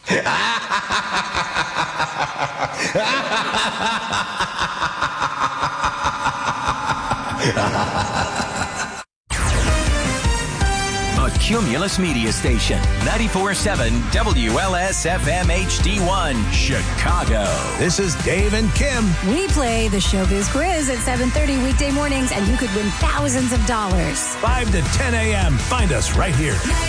A Cumulus Media Station, 94.7 WLS-FM HD1, Chicago. This is Dave and Kim. We play the Showbiz Quiz at 7:30 weekday mornings, and you could win thousands of dollars. 5 to 10 a.m. Find us right here.